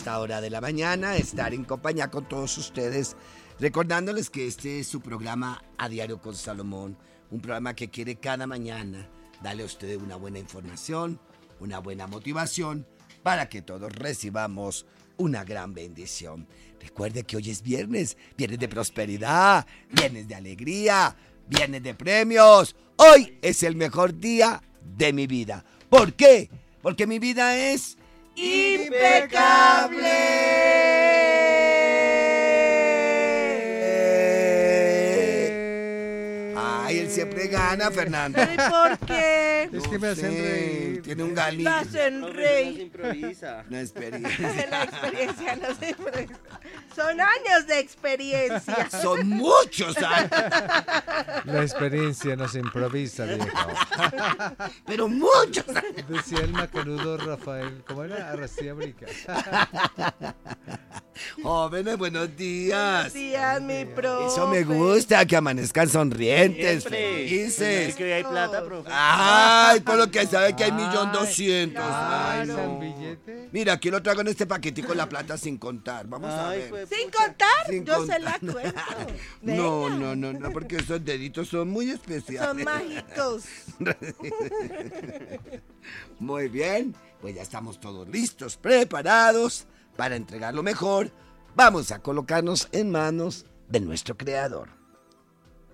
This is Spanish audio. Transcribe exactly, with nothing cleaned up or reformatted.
esta hora de la mañana, estar en compañía con todos ustedes, recordándoles que este es su programa A Diario con Salomón, un programa que quiere cada mañana darle a ustedes una buena información, una buena motivación, para que todos recibamos una gran bendición. Recuerde que hoy es viernes, viernes de prosperidad, viernes de alegría, viernes de premios. Hoy es el mejor día de mi vida. ¿Por qué? Porque mi vida es impecable. Ay, él siempre gana, Fernando. ¿Pero y por qué? Es que me hacen reír. Tiene un galillo. Me hacen No, reír. se improvisa. Una experiencia. La experiencia no se improvisa. Son años de experiencia. Son muchos años, La experiencia no se improvisa, viejo. pero muchos años. Decía el macanudo Rafael, ¿cómo era? Arrastía brica. Jóvenes, buenos días. Buenos días, mi profe. Eso me gusta, que amanezcan sonrientes, Siempre. felices. Que hay plata, profe. Ay, por lo que sabe que hay millón Ay, doscientos. Ay, Ay, no. ¿el billete? Mira, aquí lo traigo en este paquetico la plata sin contar. Vamos a Ay, ver. fue Sin pucha. contar, Sin yo contar. se la cuento. No, Venga. no, no, no, porque esos deditos son muy especiales. Son mágicos. Muy bien, pues ya estamos todos listos, preparados para entregar lo mejor. Vamos a colocarnos en manos de nuestro Creador.